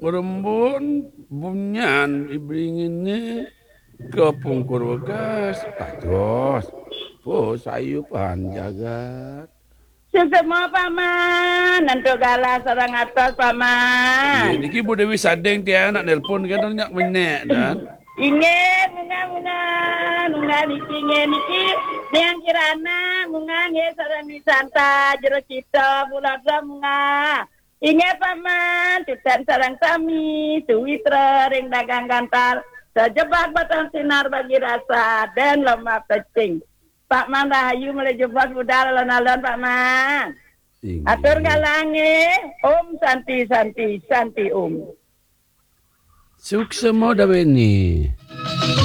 Kurembun bunyan ibringine ke pungkur wegas pados. Po sayu panjagat. Semua paman, nanti galah sarang atas paman. Iya, niki Bu Dewi Sadeng dia anak nelpon kan nyak menek dan. Inge munga niki yang kirana munga nge sarang santa jero cita bulada munga. Inge paman, tutan sarang kami, suwitra ring dagang gantal, sejebak batang sinar bagi rasa dan lemak kecing. Pak Man Rahayu mulai jebak budal alon-alon Pak Man. Atur galange, Om Santi Om. Sukses mo daw ini.